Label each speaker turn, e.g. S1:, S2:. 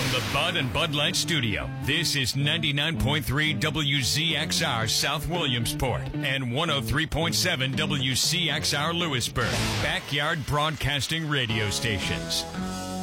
S1: From the Bud and Bud Light Studio, this is 99.3 WZXR South Williamsport and 103.7 WCXR Lewisburg, backyard broadcasting radio stations.